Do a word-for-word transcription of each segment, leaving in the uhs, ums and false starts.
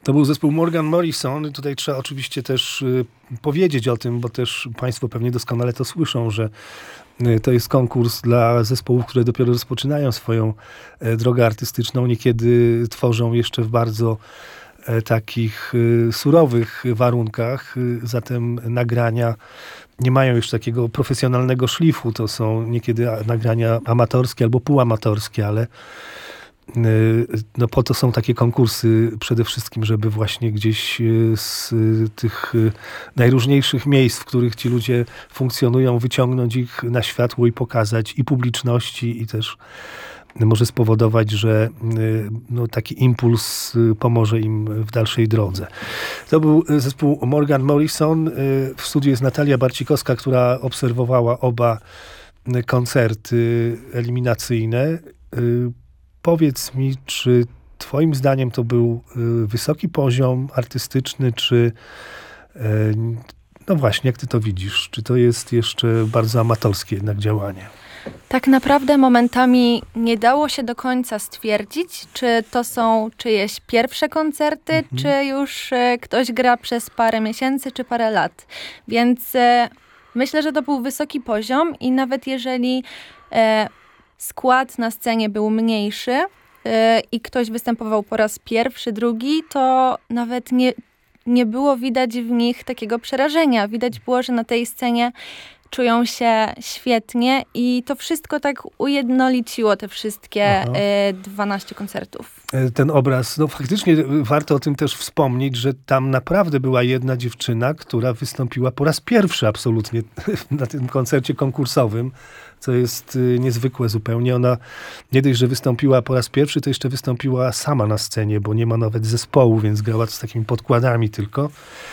To był zespół Morgan Morrison. Tutaj trzeba oczywiście też y, powiedzieć o tym, bo też państwo pewnie doskonale to słyszą, że y, to jest konkurs dla zespołów, które dopiero rozpoczynają swoją y, drogę artystyczną. Niekiedy tworzą jeszcze w bardzo y, takich y, surowych warunkach. Y, zatem nagrania nie mają już takiego profesjonalnego szlifu. To są niekiedy nagrania amatorskie albo półamatorskie, ale no po to są takie konkursy przede wszystkim, żeby właśnie gdzieś z tych najróżniejszych miejsc, w których ci ludzie funkcjonują, wyciągnąć ich na światło i pokazać i publiczności, i też może spowodować, że no, taki impuls pomoże im w dalszej drodze. To był zespół Morgan Morrison. W studiu jest Natalia Barcikowska, która obserwowała oba koncerty eliminacyjne. Powiedz mi, czy twoim zdaniem to był wysoki poziom artystyczny, czy no właśnie, jak ty to widzisz? Czy to jest jeszcze bardzo amatorskie jednak działanie? Tak naprawdę momentami nie dało się do końca stwierdzić, czy to są czyjeś pierwsze koncerty, mhm. czy już ktoś gra przez parę miesięcy, czy parę lat. Więc e, myślę, że to był wysoki poziom i nawet jeżeli e, skład na scenie był mniejszy yy, i ktoś występował po raz pierwszy, drugi, to nawet nie, nie było widać w nich takiego przerażenia. Widać było, że na tej scenie czują się świetnie i to wszystko tak ujednoliciło te wszystkie y, dwanaście koncertów. Ten obraz, no faktycznie warto o tym też wspomnieć, że tam naprawdę była jedna dziewczyna, która wystąpiła po raz pierwszy absolutnie na tym koncercie konkursowym, co jest niezwykłe zupełnie. Ona nie dość, że wystąpiła po raz pierwszy, to jeszcze wystąpiła sama na scenie, bo nie ma nawet zespołu, więc grała z takimi podkładami tylko.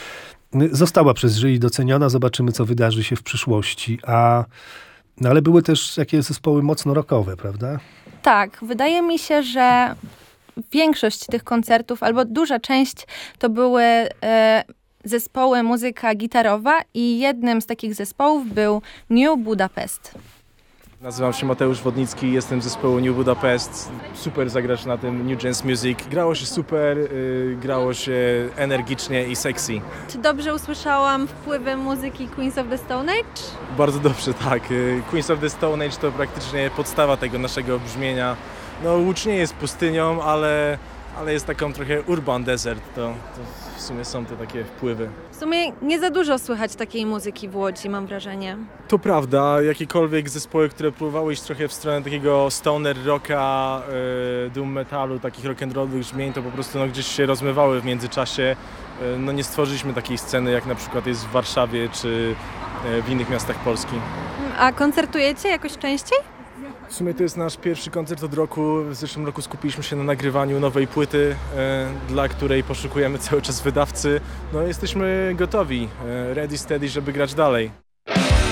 Została przez jury doceniona, zobaczymy, co wydarzy się w przyszłości. A, no ale były też takie zespoły mocno rockowe, prawda? Tak, wydaje mi się, że większość tych koncertów, albo duża część, to były e, zespoły muzyka gitarowa i jednym z takich zespołów był New Budapest. Nazywam się Mateusz Wodnicki, jestem z zespołu New Budapest. Super zagrać na tym New Dance Music. Grało się super, yy, grało się energicznie i sexy. Czy dobrze usłyszałam wpływy muzyki Queens of the Stone Age? Bardzo dobrze, tak. Queens of the Stone Age to praktycznie podstawa tego naszego brzmienia. No Łódź nie jest pustynią, ale, ale jest taką trochę urban desert. To, to w sumie są te takie wpływy. W sumie nie za dużo słychać takiej muzyki w Łodzi, mam wrażenie. To prawda, jakiekolwiek zespoły, które próbowały iść trochę w stronę takiego stoner rocka, yy, doom metalu, takich rock'n'rollowych brzmień, to po prostu no, gdzieś się rozmywały w międzyczasie. Yy, no, nie stworzyliśmy takiej sceny, jak na przykład jest w Warszawie czy yy, w innych miastach Polski. A koncertujecie jakoś częściej? W sumie to jest nasz pierwszy koncert od roku. W zeszłym roku skupiliśmy się na nagrywaniu nowej płyty, e, dla której poszukujemy cały czas wydawcy. No jesteśmy gotowi, e, ready, steady, żeby grać dalej.